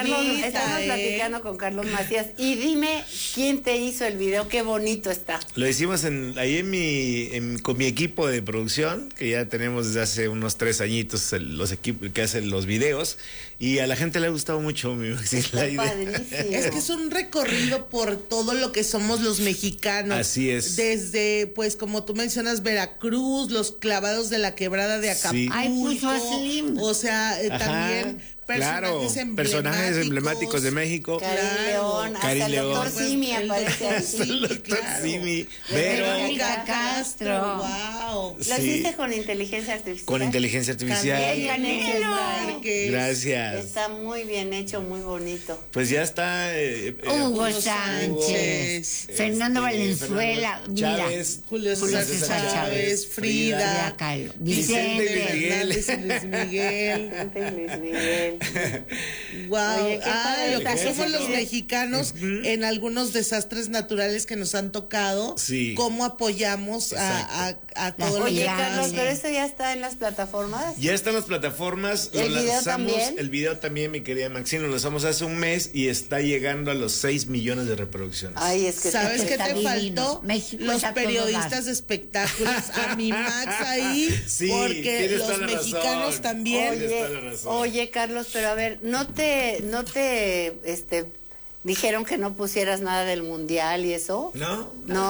Estamos platicando con Carlos Macías. Y dime, ¿quién te hizo el video? Qué bonito está. Lo hicimos con mi equipo de producción, que ya tenemos desde hace unos 3 añitos los equipos que hacen los videos, y a la gente le ha gustado mucho la idea. Es que es un recorrido por todo lo que somos los mexicanos. Así es. Desde, pues, como tú mencionas, Veracruz, los clavados de la quebrada de Acapulco. Sí. Ay, puso así. O sea, también personajes emblemáticos de México. Cari León, hasta el doctor Simi aparece así. El doctor Simi, Verónica Castro. Wow. Lo hiciste con inteligencia artificial. Con inteligencia artificial. Gracias. Está muy bien hecho, muy bonito. Pues ya está. Hugo Sánchez, Fernando Valenzuela, Chávez, Julio César Chávez, Frida Kahlo, Vicente Hernández y Luis Miguel. Luis Miguel. Wow. Oye, Lo que ese somos los video. mexicanos en algunos desastres naturales que nos han tocado. Sí. Cómo apoyamos a todo lo Oye, que Carlos, pero esto ya está en las plataformas. Ya están las plataformas. ¿El video también? El video también, mi querida Maxine, lo lanzamos hace un mes y está llegando a los 6 millones de reproducciones. Ay, es que ¿Sabes qué está te divino. faltó? México Los está a todo periodistas dar. de espectáculos, a mi Max ahí, Sí, porque tienes los toda la mexicanos razón. también. Tienes toda la razón. Oye, Carlos, pero a ver, ¿no te dijeron que no pusieras nada del mundial y eso? ¿No? No.